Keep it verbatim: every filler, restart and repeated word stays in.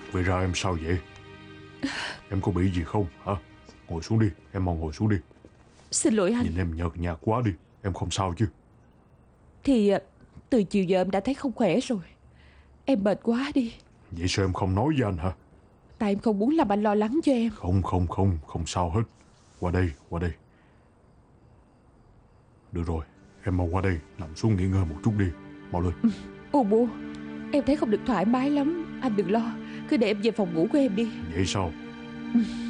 Vậy ra em sao vậy? Em có bị gì không hả? Ngồi xuống đi, em mau ngồi xuống đi. Xin lỗi anh. Nhìn em nhợt nhạt quá đi. Em không sao chứ? Thì à, từ chiều giờ em đã thấy không khỏe rồi. Em mệt quá đi. Vậy sao em không nói với anh hả? Tại em không muốn làm anh lo lắng cho em. Không không không Không sao hết. Qua đây, qua đây. Được rồi, em mau qua đây, nằm xuống nghỉ ngơi một chút đi. Mau lên. Ô bố, em thấy không được thoải mái lắm. Anh đừng lo, cứ để em về phòng ngủ của em đi. Vậy sao?